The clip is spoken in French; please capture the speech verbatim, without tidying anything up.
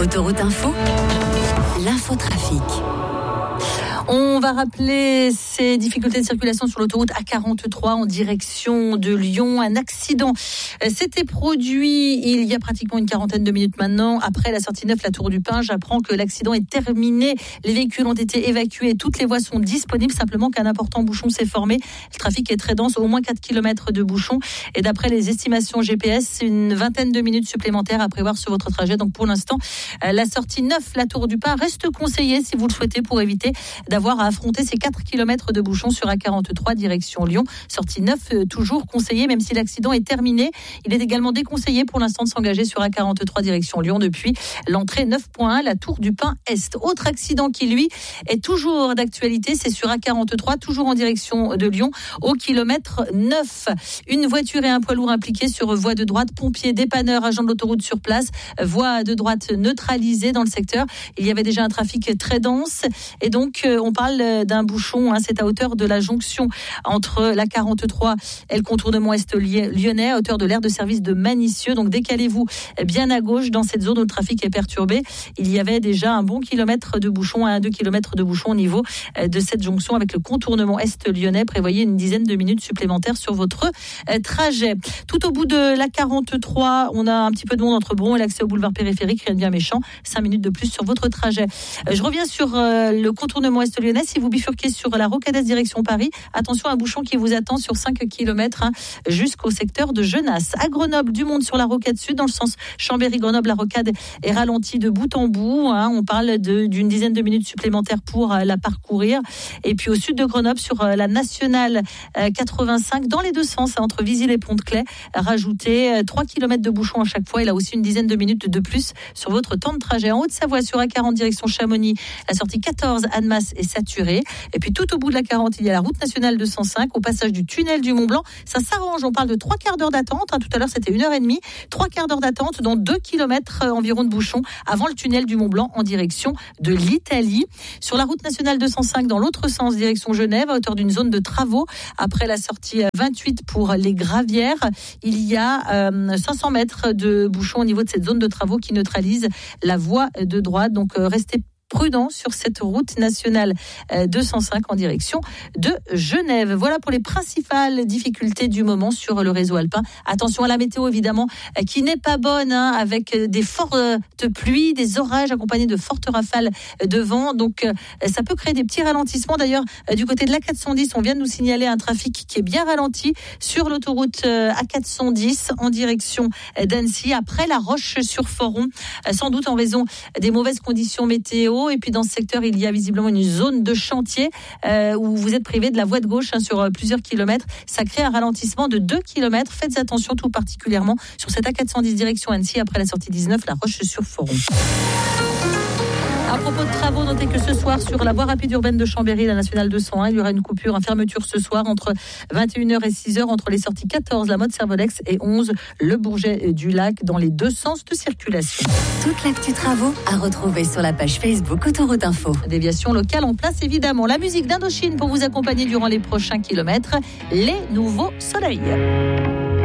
Autoroute Info, l'infotrafic. On va rappeler ces difficultés de circulation sur l'autoroute A quarante-trois en direction de Lyon. Un accident s'était produit il y a pratiquement une quarantaine de minutes maintenant. Après la sortie neuf, la Tour du Pin, j'apprends que l'accident est terminé. Les véhicules ont été évacués. Toutes les voies sont disponibles. Simplement qu'un important bouchon s'est formé. Le trafic est très dense, au moins quatre kilomètres de bouchon. Et d'après les estimations G P S, une vingtaine de minutes supplémentaires à prévoir sur votre trajet. Donc pour l'instant, la sortie neuf, la Tour du Pin, reste conseillée si vous le souhaitez pour éviter d'avoir à affronter ces quatre kilomètres de bouchons sur A quarante-trois direction Lyon. Sortie neuf, euh, toujours conseillée, même si l'accident est terminé. Il est également déconseillé pour l'instant de s'engager sur A quarante-trois direction Lyon depuis l'entrée neuf point un, la Tour du Pin Est. Autre accident qui, lui, est toujours d'actualité, c'est sur A quarante-trois, toujours en direction de Lyon, au kilomètre neuf. Une voiture et un poids lourd impliqués sur voie de droite. Pompiers, dépanneurs, agents de l'autoroute sur place. Voie de droite neutralisée dans le secteur. Il y avait déjà un trafic très dense. Et donc, euh, on parle d'un bouchon, hein, c'est à hauteur de la jonction entre la quarante-trois et le contournement est lyonnais, à hauteur de l'aire de service de Manicieux. Donc décalez-vous bien à gauche dans cette zone où le trafic est perturbé. Il y avait déjà un bon kilomètre de bouchon, un à deux kilomètres de bouchon au niveau de cette jonction avec le contournement est lyonnais. Prévoyez une dizaine de minutes supplémentaires sur votre trajet. Tout au bout de la quarante-trois, on a un petit peu de monde entre Bron et l'accès au boulevard périphérique, rien de bien méchant. cinq minutes de plus sur votre trajet. Je reviens sur le contournement est lyonnais. Si vous bifurquez sur la Rocade direction Paris, attention à un bouchon qui vous attend sur cinq kilomètres hein, jusqu'au secteur de Genasse. À Grenoble, du monde sur la Rocade Sud, dans le sens Chambéry-Grenoble, la Rocade est ralentie de bout en bout. Hein, on parle de, d'une dizaine de minutes supplémentaires pour euh, la parcourir. Et puis au sud de Grenoble, sur euh, la nationale euh, quatre-vingt-cinq, dans les deux sens, hein, entre Visil et Pont-de-Claix, rajouter euh, trois kilomètres de bouchon à chaque fois. Et là aussi une dizaine de minutes de plus sur votre temps de trajet. En Haute-Savoie, sur A quarante direction Chamonix, la sortie quatorze, Annemasse est saturée. Et puis tout au bout de la quarante, il y a la route nationale deux cent cinq au passage du tunnel du Mont-Blanc. Ça s'arrange, on parle de trois quarts d'heure d'attente. Hein, tout à l'heure, c'était une heure et demie. Trois quarts d'heure d'attente dans deux kilomètres environ de bouchons avant le tunnel du Mont-Blanc en direction de l'Italie. Sur la route nationale deux cent cinq, dans l'autre sens, direction Genève, à hauteur d'une zone de travaux. Après la sortie vingt-huit pour les Gravières, il y a euh, cinq cents mètres de bouchons au niveau de cette zone de travaux qui neutralise la voie de droite. Donc, euh, restez prudent sur cette route nationale deux cent cinq en direction de Genève. Voilà pour les principales difficultés du moment sur le réseau alpin. Attention à la météo évidemment qui n'est pas bonne hein, avec des fortes pluies, des orages accompagnés de fortes rafales de vent. Donc ça peut créer des petits ralentissements. D'ailleurs du côté de l'A quatre cent dix, on vient de nous signaler un trafic qui est bien ralenti sur l'autoroute A quatre cent dix en direction d'Annecy après la Roche-sur-Foron, sans doute en raison des mauvaises conditions météo. Et puis dans ce secteur, il y a visiblement une zone de chantier euh, où vous êtes privé de la voie de gauche hein, sur euh, plusieurs kilomètres. Ça crée un ralentissement de deux kilomètres. Faites attention tout particulièrement sur cette A quatre cent dix direction Annecy après la sortie dix-neuf, la Roche-sur-Foron. À propos de travaux, notez que ce soir, sur la voie rapide urbaine de Chambéry, la nationale deux cent un, il y aura une coupure, une fermeture ce soir entre vingt et une heures et six heures entre les sorties quatorze, la Motte-Servolex et onze, le Bourget du Lac, dans les deux sens de circulation. Toute l'actu travaux à retrouver sur la page Facebook Autoroute Info. Déviation locale en place, évidemment. La musique d'Indochine pour vous accompagner durant les prochains kilomètres. Les Nouveaux Soleils.